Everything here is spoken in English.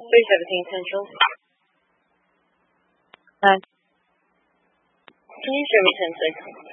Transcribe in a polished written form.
317 Central. Hi. Can you show me 10 seconds?